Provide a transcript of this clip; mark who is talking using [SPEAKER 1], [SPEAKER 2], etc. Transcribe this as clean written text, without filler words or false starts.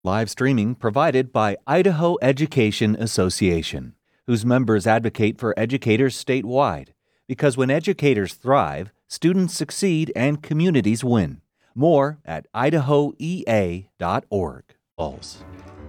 [SPEAKER 1] Live streaming provided by Idaho Education Association, whose members advocate for educators statewide. Because when educators thrive, students succeed and communities win. More at idahoea.org.